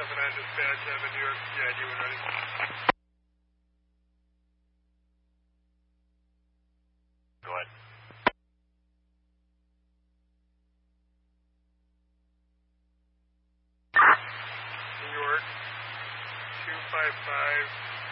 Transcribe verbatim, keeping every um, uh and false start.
seven nine dispatch, I have a New York C I D when ready. Go ahead. New York, two five five.